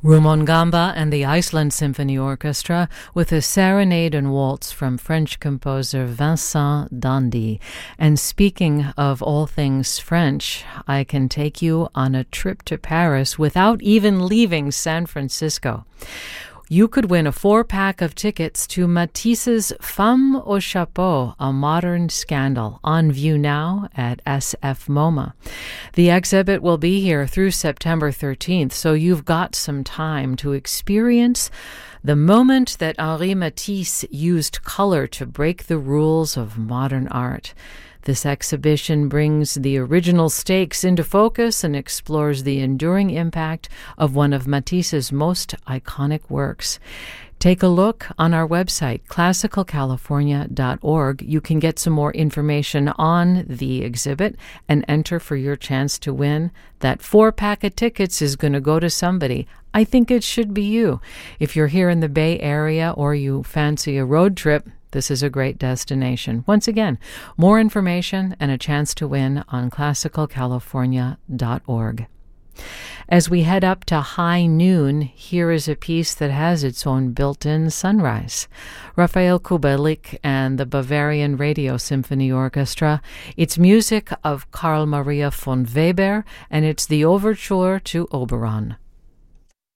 Rumongamba and the Iceland Symphony Orchestra with a serenade and waltz from French composer Vincent d'Indy. And speaking of all things French, I can take you on a trip to Paris without even leaving San Francisco. You could win a 4-pack of tickets to Matisse's Femme au Chapeau, a modern scandal, on view now at SF MoMA. The exhibit will be here through September 13th, so you've got some time to experience the moment that Henri Matisse used color to break the rules of modern art. This exhibition brings the original stakes into focus and explores the enduring impact of one of Matisse's most iconic works. Take a look on our website, classicalcalifornia.org. You can get some more information on the exhibit and enter for your chance to win. That 4-pack of tickets is going to go to somebody. I think it should be you. If you're here in the Bay Area or you fancy a road trip, this is a great destination. Once again, more information and a chance to win on classicalcalifornia.org. As we head up to high noon, here is a piece that has its own built-in sunrise. Rafael Kubelik and the Bavarian Radio Symphony Orchestra. It's music of Carl Maria von Weber, and it's the overture to Oberon.